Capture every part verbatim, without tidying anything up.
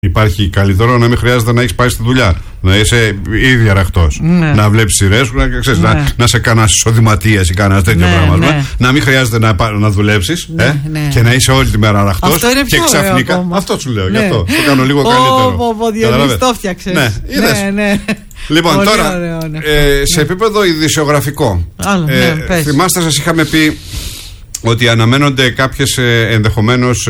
Υπάρχει καλύτερο να μην χρειάζεται να έχεις πάει στη δουλειά. Να είσαι ήδη αραχτός. Ναι. Να βλέπεις σειρές, να, ξέρεις, ναι. να, να σε κάνας εισοδηματίας ή κάνας τέτοιο ναι, πράγμα. Ναι. Να μην χρειάζεται να, να δουλέψεις ναι, ε, ναι. και να είσαι όλη τη μέρα αραχτός. Αυτό είναι και πιο ξαφνικά. Ακόμα. Αυτό σου λέω. Ναι. Γι' αυτό το κάνω λίγο καλύτερο. Πω, πω, Διονύση, το φτιάξες. Ναι, είδες. Ναι, ναι. Λοιπόν, πολύ τώρα ωραίο, ναι. ε, σε επίπεδο ειδησιογραφικό. Άλλο, ε, ναι, θυμάστε, σας είχαμε πει ότι αναμένονται κάποιες ε, ενδεχομένως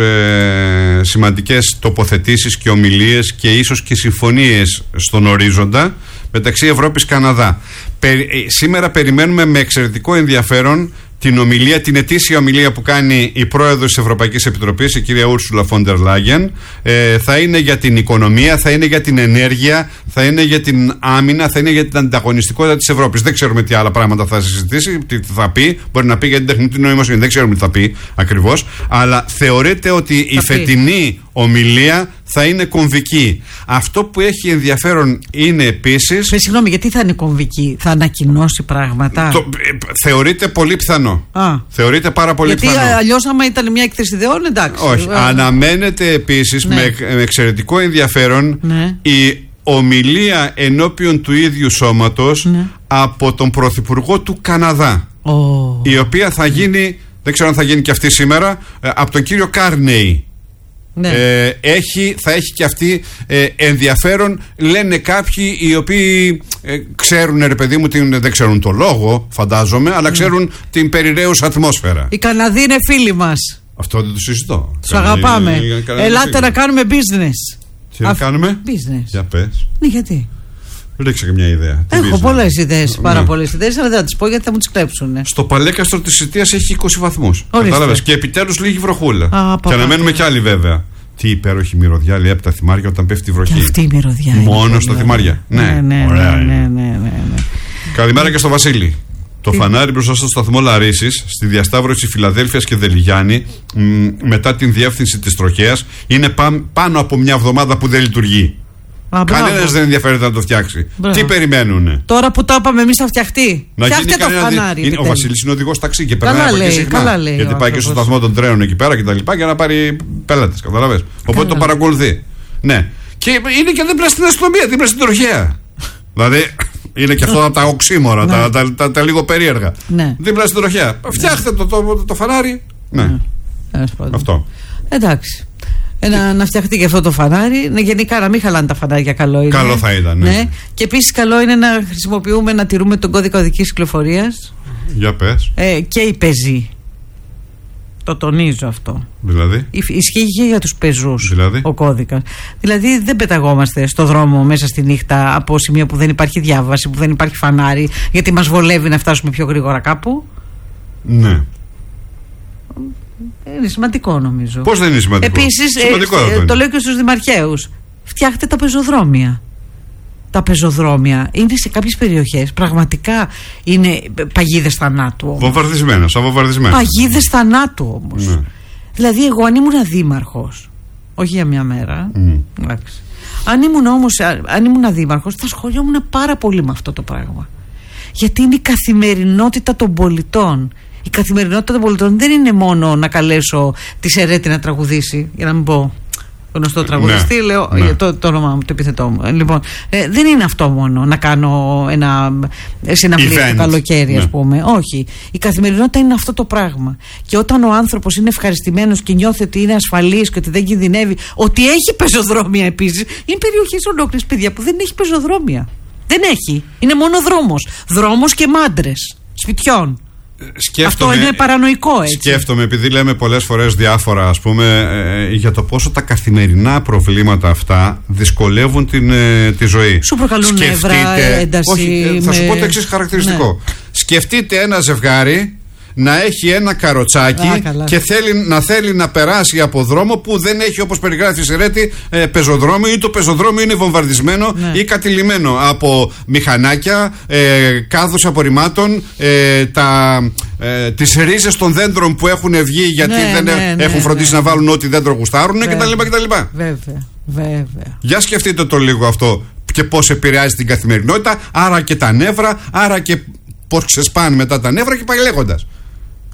ε, σημαντικές τοποθετήσεις και ομιλίες και ίσως και συμφωνίες στον ορίζοντα μεταξύ Ευρώπης και Καναδά. Περι, ε, σήμερα περιμένουμε με εξαιρετικό ενδιαφέρον την ομιλία, την ετήσια ομιλία που κάνει η πρόεδρος της Ευρωπαϊκής Επιτροπής, η κυρία Ούρσουλα φον ντερ Λάγεν. Ε, θα είναι για την οικονομία, θα είναι για την ενέργεια, θα είναι για την άμυνα, θα είναι για την ανταγωνιστικότητα της Ευρώπης. Δεν ξέρουμε τι άλλα πράγματα θα συζητήσει, τι θα πει. Μπορεί να πει για την τεχνητή νοημοσύνη, δεν ξέρουμε τι θα πει ακριβώς. Αλλά θεωρείται ότι θα η πει. φετινή ομιλία θα είναι κομβική. Αυτό που έχει ενδιαφέρον είναι επίσης. Συγγνώμη, γιατί θα είναι κομβική, θα ανακοινώσει πράγματα. Το, ε, θεωρείται πολύ πιθανό. Α. Θεωρείται πάρα πολύ γιατί πιθανό. Γιατί αλλιώς, άμα ήταν μια έκθεση ιδεών, εντάξει. Όχι. Ε, Αναμένεται επίσης ναι. με, με εξαιρετικό ενδιαφέρον ναι. η ομιλία ενώπιον του ίδιου σώματος ναι. από τον Πρωθυπουργό του Καναδά. Oh. Η οποία θα γίνει, δεν ξέρω αν θα γίνει και αυτή σήμερα, από τον κύριο Κάρνεϊ. Ναι. Ε, έχει, θα έχει και αυτή ε, ενδιαφέρον, λένε κάποιοι οι οποίοι ε, ξέρουν, ρε παιδί μου, την, δεν ξέρουν το λόγο, φαντάζομαι, αλλά ξέρουν mm. την περιραίουσα ατμόσφαιρα. Οι Καναδοί είναι φίλοι μας. Αυτό δεν το συζητώ. Τους αγαπάμε. Ελάτε να κάνουμε business. Τι να κάνουμε? Business. Για πες. Ναι, γιατί? Ρίξε και μια ιδέα. Έχω πολλές ιδέες, πάρα ναι. πολλές ιδέες, αλλά δεν θα τις πω γιατί θα μου τις κλέψουν. Στο παλέκαστρο της Σιτίας έχει είκοσι βαθμούς. Κατάλαβες. Και επιτέλους λίγη βροχούλα. Α, και αναμένουμε κι άλλοι βέβαια. Τι υπέροχη μυρωδιά λέει από τα θυμάρια όταν πέφτει η βροχή. Και αυτή η μυρωδιά. Μόνο στα θυμάρια. Ναι, ναι, ναι, ωραία. Ναι, ναι, ναι, ναι. Καλημέρα και στο Βασίλη. Το φανάρι μπροστά στο σταθμό Λαρίσης, στη διασταύρωση Φιλαδέλφειας και Δελιγιάννη, μ, μετά την διεύθυνση της τροχέας, είναι πά, πάνω από μια εβδομάδα που δεν λειτουργεί. Κανένας δεν ενδιαφέρεται να το φτιάξει. Μπράβο. Τι περιμένουνε? Τώρα που το είπαμε εμείς θα φτιαχτεί. Να φτιάχτε το φανάρι. Είναι, ο Βασίλης είναι οδηγός ταξί και περνάει από εκεί συχνά. Λέει, γιατί πάει και στο σταθμό των τρένων εκεί πέρα και τα λοιπά για να πάρει πέλατες. Καταλαβες. Οπότε το παρακολουθεί. Ναι. Και είναι και δίπλα στην αστυνομία, δίπλα στην τροχέα. Δηλαδή. Είναι και αυτό τα οξύμορα, ναι. τα, τα, τα, τα λίγο περίεργα. Ναι. Δίπλα στην τροχέα. Φτιάχτε το, το, το, το φανάρι. Ναι. ναι. Αυτό. Εντάξει. Ε, να, να φτιαχτεί και αυτό το φανάρι. Ναι, γενικά να μην χαλάνε τα φανάρια, καλό είναι. Καλό θα ήταν. Ναι. Ναι. Και επίσης καλό είναι να χρησιμοποιούμε, να τηρούμε τον κώδικα οδικής κυκλοφορίας. Για πες. Ε, και οι πεζοί. Το τονίζω αυτό. Δηλαδή. Ισχύει και για τους πεζούς δηλαδή. Ο κώδικας. Δηλαδή δεν πεταγόμαστε στο δρόμο μέσα στη νύχτα από σημεία που δεν υπάρχει διάβαση, που δεν υπάρχει φανάρι, γιατί μας βολεύει να φτάσουμε πιο γρήγορα κάπου. Ναι. Είναι σημαντικό νομίζω. Πώς δεν είναι σημαντικό? Επίσης, σημαντικό ε, το, το λέω και στους δημαρχαίους. Φτιάχτε τα πεζοδρόμια. Τα πεζοδρόμια είναι σε κάποιες περιοχές. Πραγματικά είναι παγίδες θανάτου. Βομβαρδισμένα, σαν βομβαρδισμένα. Παγίδες θανάτου όμως. Ναι. Δηλαδή, εγώ αν ήμουν δήμαρχος, όχι για μια μέρα. Mm. Εντάξει. Αν ήμουν όμως, αν ήμουν δήμαρχος, θα ασχολιόμουν πάρα πολύ με αυτό το πράγμα. Γιατί είναι η καθημερινότητα των πολιτών. Η καθημερινότητα των πολιτών δεν είναι μόνο να καλέσω τη Σερέτη να τραγουδήσει, για να μην πω γνωστό τραγουδιστή, ναι, λέω ναι. Το, το όνομα μου, το επίθετό μου. Λοιπόν, ε, δεν είναι αυτό μόνο να κάνω ένα συναυλία το καλοκαίρι, ας ναι. πούμε. Όχι. Η καθημερινότητα είναι αυτό το πράγμα. Και όταν ο άνθρωπος είναι ευχαριστημένος και νιώθει ότι είναι ασφαλής και ότι δεν κινδυνεύει, ότι έχει πεζοδρόμια επίσης. Είναι περιοχές ολόκληρες, παιδιά, που δεν έχει πεζοδρόμια. Δεν έχει. Είναι μόνο δρόμος. Δρόμος και μάντρες σπιτιών. Σκέφτομαι, αυτό είναι παρανοϊκό, έτσι. Σκέφτομαι, επειδή λέμε πολλές φορές διάφορα, ας πούμε, ε, για το πόσο τα καθημερινά προβλήματα αυτά δυσκολεύουν την, ε, τη ζωή. Σου προκαλούν νεύρα, ένταση. Όχι, με... θα σου πω το εξής χαρακτηριστικό. Ναι. Σκεφτείτε ένα ζευγάρι να έχει ένα καροτσάκι Α, και θέλει, να θέλει να περάσει από δρόμο που δεν έχει, όπως περιγράφει η Σερέτη, ε, πεζοδρόμιο, ή το πεζοδρόμιο είναι βομβαρδισμένο ναι. ή κατηλημμένο από μηχανάκια, ε, κάδους απορριμμάτων, ε, τα, ε, τις ρίζες των δέντρων που έχουν βγει γιατί ναι, δεν ναι, ναι, έχουν φροντίσει ναι. να βάλουν ό,τι δέντρο γουστάρουν κτλ. Βέβαια, βέβαια. Για σκεφτείτε το λίγο αυτό και πώς επηρεάζει την καθημερινότητα, άρα και τα νεύρα, άρα και πώς ξεσπάνε μετά τα νεύρα και πάει λέγοντας.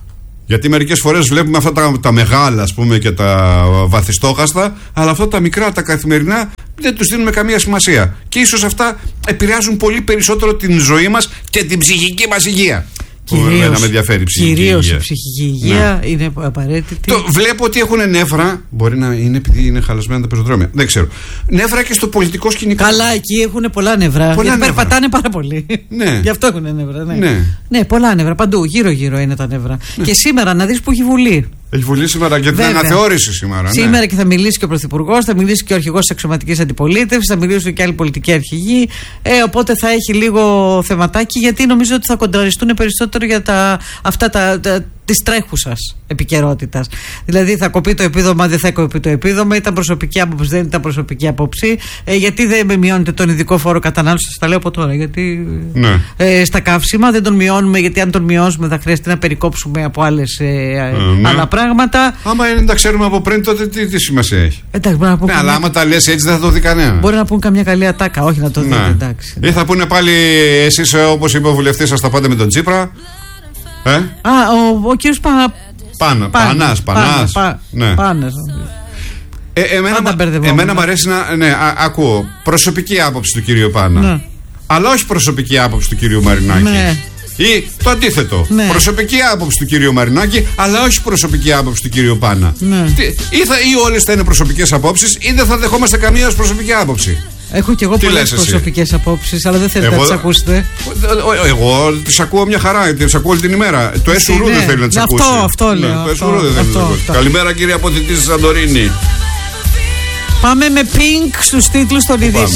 Γιατί μερικές φορές βλέπουμε αυτά τα, τα μεγάλα, ας πούμε, και τα βαθιστόχαστα, αλλά αυτά τα μικρά, τα καθημερινά, δεν τους δίνουμε καμία σημασία. Και ίσως αυτά επηρεάζουν πολύ περισσότερο την ζωή μας και την ψυχική μας υγεία. Κυρίως, με ενδιαφέρει η ψυχική κυρίως υγεία. η ψυχική υγεία ναι. είναι απαραίτητη. Το, βλέπω ότι έχουν νεύρα. Μπορεί να είναι επειδή είναι χαλασμένα τα πεζοδρόμια. Δεν ξέρω. Νεύρα και στο πολιτικό σκηνικό. Καλά, εκεί έχουν πολλά νεύρα. Πολλά γιατί νεύρα. Περπατάνε πάρα πολύ. Ναι. Γι' αυτό έχουν νεύρα. Ναι. Ναι. ναι, πολλά νεύρα. Παντού, γύρω-γύρω είναι τα νεύρα. Ναι. Και σήμερα να δεις που έχει Βουλή. Έχει Βουλή σήμερα και την αναθεώρηση σήμερα. Σήμερα ναι. και θα μιλήσει και ο Πρωθυπουργός, θα μιλήσει και ο αρχηγός της αξιωματικής αντιπολίτευσης, θα μιλήσουν και άλλοι πολιτικοί αρχηγοί. Ε, οπότε θα έχει λίγο θεματάκι, γιατί νομίζω ότι θα κοντραριστούν περισσότερο για τα, αυτά τα, τα, της τρέχουσας επικαιρότητας. Δηλαδή θα κοπεί το επίδομα, δεν θα κοπεί το επίδομα, ήταν προσωπική άποψη, δεν ήταν προσωπική άποψη. Ε, γιατί δεν με μειώνετε τον ειδικό φόρο κατανάλωσης, τα λέω από τώρα. Γιατί ναι. ε, στα καύσιμα δεν τον μειώνουμε, γιατί αν τον μειώσουμε θα χρειαστεί να περικόψουμε από άλλες, ε, ε, ναι. άλλα πράγματα. Άμα είναι, τα ξέρουμε από πριν, τότε τι, τι σημασία έχει. Εντάξει, μπορεί να πούμε. Ναι, αλλά άμα τα λες έτσι δεν θα το δει κανένα. Μπορεί να πούν καμιά καλή ατάκα, όχι να το δει. Ναι. Εντάξει. Ή θα πούνε πάλι εσείς, όπως είπε ο βουλευτής σας, τα πάτε με τον Τσίπρα. Ε? Α, ο, ο κύριος Πα... Πάνα, Πανάς, Πανάς. Πα... Ναι. Πάνας. Ε, εμένα εμένα μου αρέσει να. Ναι, α, ακούω. Προσωπική άποψη του κυρίου Πάνα. Ναι. Αλλά όχι προσωπική άποψη του κυρίου Μαρινάκη. Ναι. Ή το αντίθετο. Ναι. Προσωπική άποψη του κυρίου Μαρινάκη, αλλά όχι προσωπική άποψη του κυρίου Πάνα. Ναι. Τι, ή, θα, ή όλες θα είναι προσωπικές απόψεις, ή δεν θα δεχόμαστε καμία ως προσωπική άποψη. Έχω κι εγώ πολλές προσωπικές απόψεις, αλλά δεν θέλετε εγώ, να τις ακούσετε. Εγώ τις ακούω μια χαρά, τις ακούω όλη την ημέρα. Το ΕΣΟΥΡΟΥ δεν θέλει να τις ακούσει. Αυτό, αυτό λέω. Ναι, το ΕΣΟΥΡΟΥ δεν θέλει να τις ακούσει. Καλημέρα, κύριε Αποθητή στη Σαντορίνη. Πάμε με Pink στους τίτλους των ειδήσεων.